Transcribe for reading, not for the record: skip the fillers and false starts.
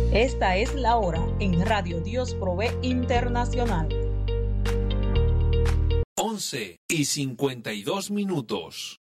Esta es la hora en Radio Dios Provee Internacional. 11:52.